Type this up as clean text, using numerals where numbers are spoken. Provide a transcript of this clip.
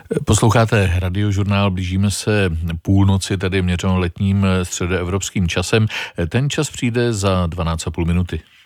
Posloucháte Radiožurnál, blížíme se půlnoci, tedy měřeno letním středoevropským časem. Ten čas přijde za 12,5 minuty.